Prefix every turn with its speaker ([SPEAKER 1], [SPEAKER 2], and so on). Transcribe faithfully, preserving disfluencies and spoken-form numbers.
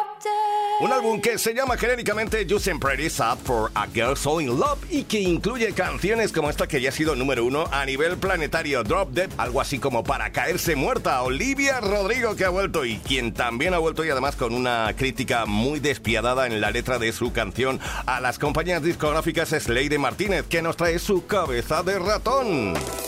[SPEAKER 1] Un álbum que se llama genéricamente Justin Pretty Sad for a Girl So In Love y que incluye canciones como esta que ya ha sido número uno a nivel planetario, Drop Dead, algo así como para caerse muerta, Olivia Rodrigo, que ha vuelto y quien también ha vuelto y además con una crítica muy despiadada en la letra de su canción a las compañías discográficas es Leire Martínez, que nos trae su cabeza de ratón.